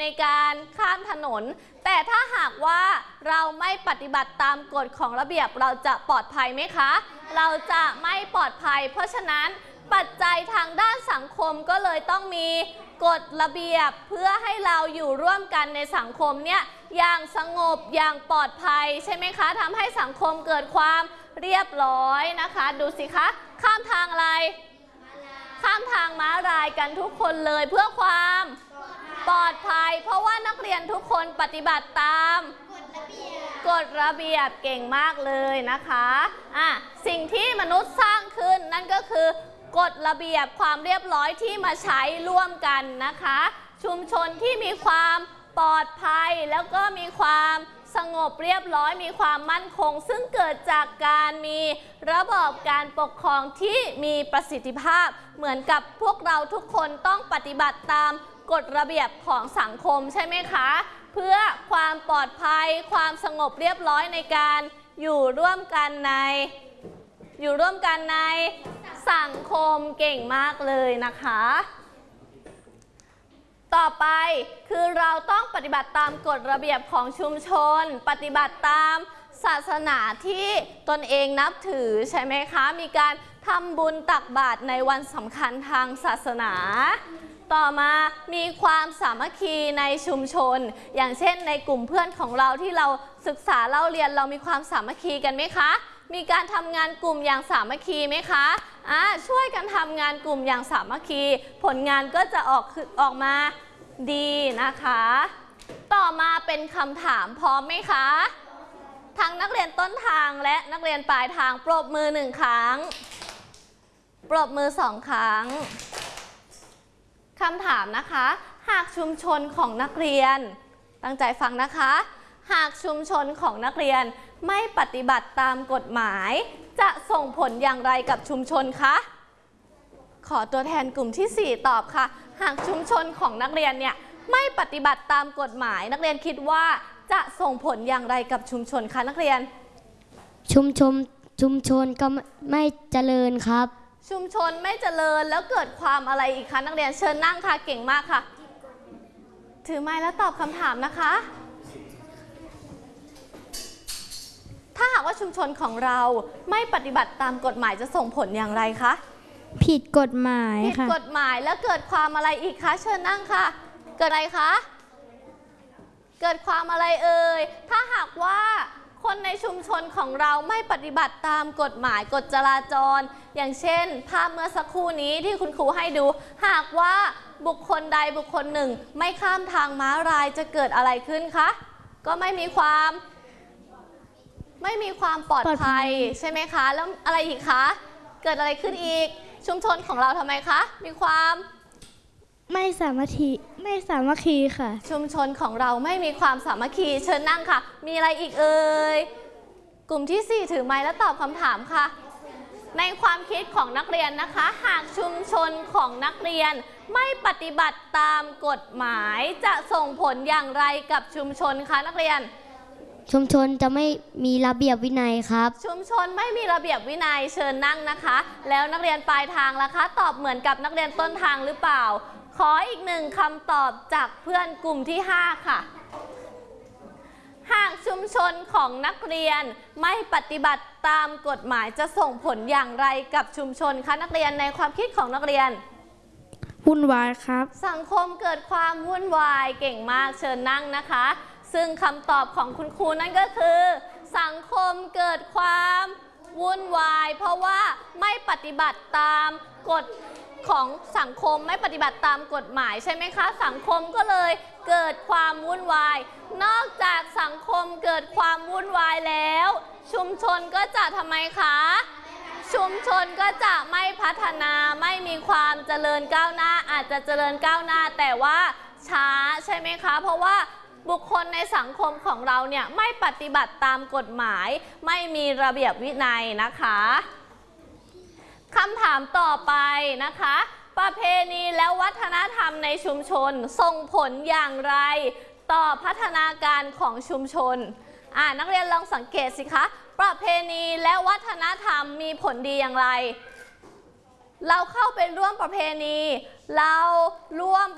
ในการข้ามถนนแต่ถ้าหากว่าเราไม่ปฏิบัติตามกฎของระเบียบเราจะปลอดภัยไหมคะเราจะไม่ปลอดภัยเพราะฉะนั้นปัจจัยทางด้านสังคมก็เลยต้องมีกฎระเบียบเพื่อให้เราอยู่ร่วมกันในสังคมเนี่ยอย่างสงบอย่างปลอดภัยใช่ไหมคะทำให้สังคมเกิดความเรียบร้อยนะคะดูสิคะข้ามทางอะไรข้ามทางม้าลายกันทุกคนเลยเพื่อความปลอดภัยเพราะว่านักเรียนทุกคนปฏิบัติตามกฎระเบียบเก่งมากเลยนะคะสิ่งที่มนุษย์สร้างขึ้นนั่นก็คือกฎระเบียบความเรียบร้อยที่มาใช้ร่วมกันนะคะชุมชนที่มีความปลอดภัยแล้วก็มีความสงบเรียบร้อยมีความมั่นคงซึ่งเกิดจากการมีระบอบการปกครองที่มีประสิทธิภาพเหมือนกับพวกเราทุกคนต้องปฏิบัติตามกฎระเบียบของสังคมใช่ไหมคะเพื่อความปลอดภัยความสงบเรียบร้อยในการอยู่ร่วมกันในสังคมเก่งมากเลยนะคะต่อไปคือเราต้องปฏิบัติตามกฎระเบียบของชุมชนปฏิบัติตามศาสนาที่ตนเองนับถือใช่ไหมคะมีการทำบุญตักบาตรในวันสำคัญทางศาสนาต่อมามีความสามัคคีในชุมชนอย่างเช่นในกลุ่มเพื่อนของเราที่เราศึกษาเล่าเรียนเรามีความสามัคคีกันไหมคะมีการทำงานกลุ่มอย่างสามัคคีไหมคะช่วยกันทำงานกลุ่มอย่างสามัคคีผลงานก็จะออกมาดีนะคะต่อมาเป็นคำถามพร้อมไหมคะทั้งนักเรียนต้นทางและนักเรียนปลายทางปรบมือ1 ครั้งปรบมือ2 ครั้งคำถามนะคะหากชุมชนของนักเรียนตั้งใจฟังนะคะหากชุมชนของนักเรียนไม่ปฏิบัติตามกฎหมายจะส่งผลอย่างไรกับชุมชนคะขอตัวแทนกลุ่มที่4ตอบค่ะหากชุมชนของนักเรียนเนี่ยไม่ปฏิบัติตามกฎหมายนักเรียนคิดว่าจะส่งผลอย่างไรกับชุมชนคะนักเรียนชุมชนก็ไม่เจริญครับชุมชนไม่เจริญแล้วเกิดความอะไรอีกคะนักเรียนเชิญนั่งค่ะเก่งมากค่ะถือไม้แล้วตอบคำถามนะคะถ้าหากว่าชุมชนของเราไม่ปฏิบัติตามกฎหมายจะส่งผลอย่างไรคะผิดกฎหมายค่ะผิดกฎหมายแล้วเกิดความอะไรอีกคะเชิญนั่งค่ะเกิดอะไรคะเกิดความอะไรเอ่ยถ้าหากว่าคนในชุมชนของเราไม่ปฏิบัติตามกฎหมายกฎจราจรอย่างเช่นภาพเมื่อสักครู่นี้ที่คุณครูให้ดูหากว่าบุคคลใดบุคคลหนึ่งไม่ข้ามทางม้าลายจะเกิดอะไรขึ้นคะก็ไม่มีความปลอดภัยใช่ไหมคะแล้วอะไรอีกคะเกิดอะไรขึ้นอีกชุมชนของเราทำไมคะมีความไม่สามัคคีค่ะชุมชนของเราไม่มีความสามัคคีเชิญนั่งค่ะมีอะไรอีกเอ่ยกลุ่มที่4ถือไม้แล้วตอบคำถามค่ะในความคิดของนักเรียนนะคะหากชุมชนของนักเรียนไม่ปฏิบัติตามกฎหมายจะส่งผลอย่างไรกับชุมชนคะนักเรียนชุมชนจะไม่มีระเบียบวินัยครับชุมชนไม่มีระเบียบวินัยเชิญนั่งนะคะแล้วนักเรียนปลายทางล่ะคะตอบเหมือนกับนักเรียนต้นทางหรือเปล่าขออีก1 คำตอบจากเพื่อนกลุ่มที่5ค่ะหากชุมชนของนักเรียนไม่ปฏิบัติตามกฎหมายจะส่งผลอย่างไรกับชุมชนคะนักเรียนในความคิดของนักเรียนวุ่นวายครับสังคมเกิดความวุ่นวายเก่งมากเชิญนั่งนะคะซึ่งคำตอบของคุณครูนั่นก็คือสังคมเกิดความวุ่นวายเพราะว่าไม่ปฏิบัติตามกฎของสังคมไม่ปฏิบัติตามกฎหมายใช่ไหมคะสังคมก็เลยเกิดความวุ่นวายนอกจากสังคมเกิดความวุ่นวายแล้วชุมชนก็จะทำไมคะชุมชนก็จะไม่พัฒนาไม่มีความเจริญก้าวหน้าอาจจะเจริญก้าวหน้าแต่ว่าช้าใช่ไหมคะเพราะว่าบุคคลในสังคมของเราเนี่ยไม่ปฏิบัติตามกฎหมายไม่มีระเบียบวินัยนะคะคำถามต่อไปนะคะประเพณีและวัฒนธรรมในชุมชนส่งผลอย่างไรต่อพัฒนาการของชุมชนนักเรียนลองสังเกตสิคะประเพณีและวัฒนธรรมมีผลดีอย่างไรเราเข้าไปร่วมประเพณีเราร่วม